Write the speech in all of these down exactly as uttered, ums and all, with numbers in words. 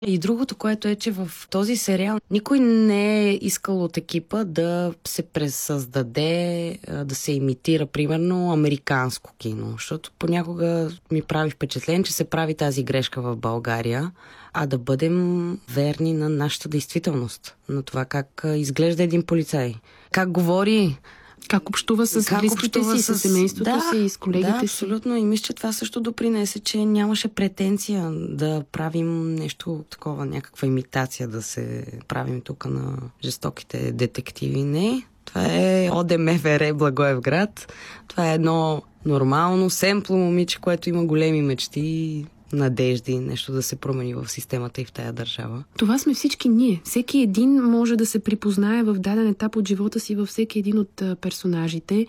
И другото, което е, че в този сериал никой не е искал от екипа да се пресъздаде, да се имитира, примерно, американско кино. Защото понякога ми прави впечатление, че се прави тази грешка в България, а да бъдем верни на нашата действителност, на това как изглежда един полицай. Как говори, как общува с как близките общува си, с семейството да, си и с колегите да, си. Абсолютно. И мисля, че това също допринесе, че нямаше претенция да правим нещо такова, някаква имитация, да се правим тук на жестоките детективи. Не, това е ОДМВР Благоевград. Това е едно нормално, семпло момиче, което има големи мечти, надежди, нещо да се промени в системата и в тая държава. Това сме всички ние. Всеки един може да се припознае в даден етап от живота си във всеки един от персонажите.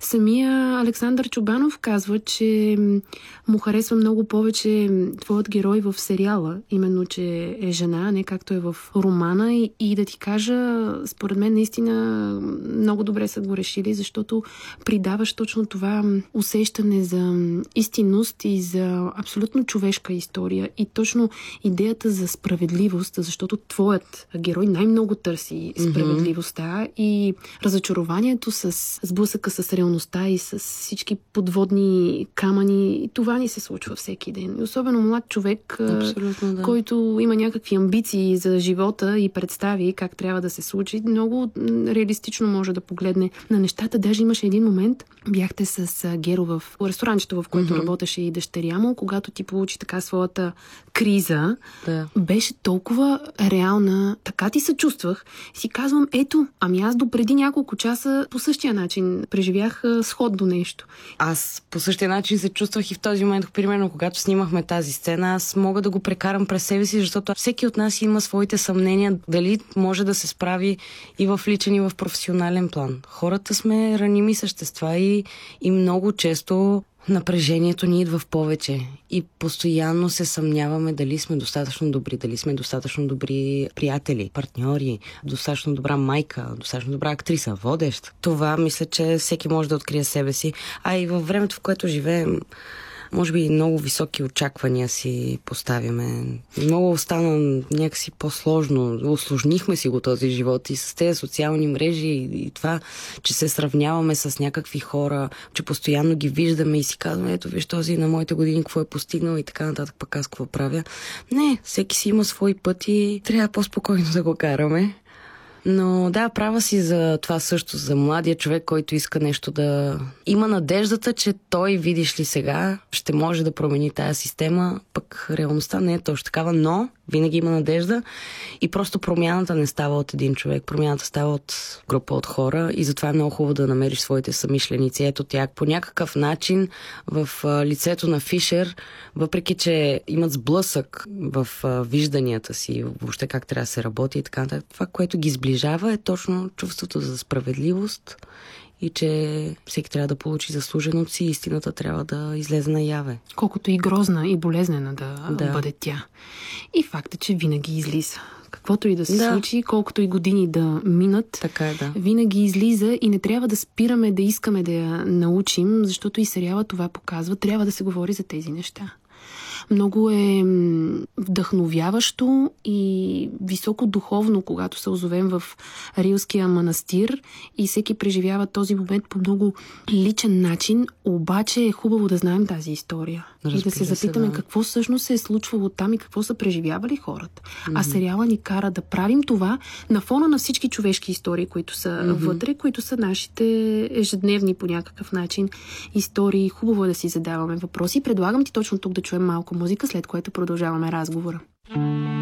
Самия Александър Чобанов казва, че му харесва много повече твоят герой в сериала, именно, че е жена, не както е в романа. И, и да ти кажа, според мен наистина много добре са го решили, защото придаваш точно това усещане за истинност и за абсолютно човешка история и точно идеята за справедливост, защото твоят герой най-много търси справедливостта mm-hmm. и разочарованието с сблъсъка с реалността и с всички подводни камъни. И това ни се случва всеки ден. И особено млад човек, да. който има някакви амбиции за живота и представи как трябва да се случи, много реалистично може да погледне на нещата. Даже имаше един момент, бяхте с Геро в ресторанчето, в което mm-hmm. работеше и дъщеря му, когато ти получи така своята криза, да. Беше толкова реална, така ти съчувствах. Си казвам, ето, ами аз допреди няколко часа по същия начин преживях сходно нещо. Аз по същия начин се чувствах и в този момент, примерно, когато снимахме тази сцена, аз мога да го прекарам през себе си, защото всеки от нас има своите съмнения дали може да се справи и в личен, и в професионален план. Хората сме раними същества и, и много често напрежението ни идва в повече и постоянно се съмняваме дали сме достатъчно добри, дали сме достатъчно добри приятели, партньори, достатъчно добра майка, достатъчно добра актриса, водещ. Това мисля, че всеки може да открие себе си. А и във времето, в което живеем, може би много високи очаквания си поставяме. Много остана някакси по-сложно. Усложнихме си го този живот и с тези социални мрежи и това, че се сравняваме с някакви хора, че постоянно ги виждаме и си казваме, ето виж този на моите години какво е постигнал и така нататък, пък аз какво правя. Не, всеки си има свои пъти, трябва по-спокойно да го караме. Но да, права си за това също, за младия човек, който иска нещо да... Има надеждата, че той, видиш ли сега, ще може да промени тая система, пък реалността не е точно такава, но винаги има надежда и просто промяната не става от един човек, промяната става от група от хора и затова е много хубаво да намериш своите съмишленици. Ето тя по някакъв начин в лицето на Фишер, въпреки че имат сблъсък в вижданията си, въобще как трябва да се работи и така нататък, това, което ги сближава е точно чувството за справедливост и че всеки трябва да получи заслуженото си, истината трябва да излезе наяве. Колкото и грозна и болезнена да, да. бъде тя. И факта, че винаги излиза. Каквото и да се да. случи, колкото и години да минат, така е, да. винаги излиза и не трябва да спираме да искаме да я научим, защото и сериала това показва. Трябва да се говори за тези неща. Много е вдъхновяващо и високо духовно, когато се озовем в Рилския манастир и всеки преживява този момент по много личен начин, обаче е хубаво да знаем тази история. Разбира и да се запитаме се, да. какво всъщност се е случвало там и какво са преживявали хората. Mm-hmm. А сериала ни кара да правим това на фона на всички човешки истории, които са mm-hmm. вътре, които са нашите ежедневни по някакъв начин истории. Хубаво е да си задаваме въпроси. Предлагам ти точно тук да чуем малко музика, след което продължаваме разговора.